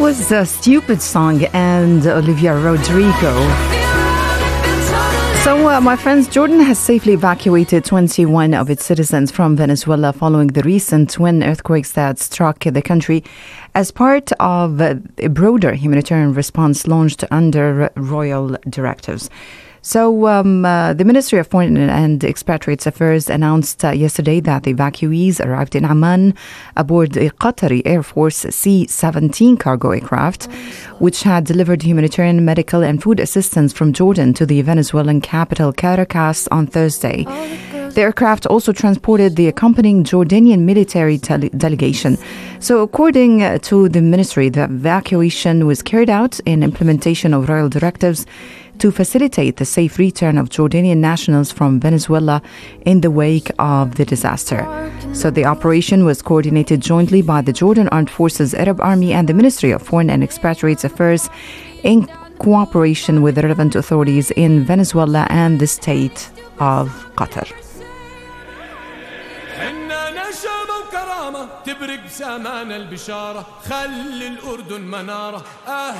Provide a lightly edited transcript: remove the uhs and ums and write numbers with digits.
was a Stupid Song and Olivia Rodrigo. So, my friends, Jordan has safely evacuated 21 of its citizens from Venezuela following the recent twin earthquakes that struck the country as part of a broader humanitarian response launched under royal directives. So the Ministry of Foreign and Expatriates Affairs announced yesterday that the evacuees arrived in Amman aboard a Qatari Air Force C-17 cargo aircraft, which had delivered humanitarian, medical and food assistance from Jordan to the Venezuelan capital Caracas on Thursday. The aircraft also transported the accompanying Jordanian military delegation. So according to the ministry, the evacuation was carried out in implementation of royal directives to facilitate the safe return of Jordanian nationals from Venezuela in the wake of the disaster. So the operation was coordinated jointly by the Jordan Armed Forces, Arab Army and the Ministry of Foreign and Expatriates Affairs in cooperation with the relevant authorities in Venezuela and the state of Qatar. تبرق بسامان البشارة خلي الأردن منارة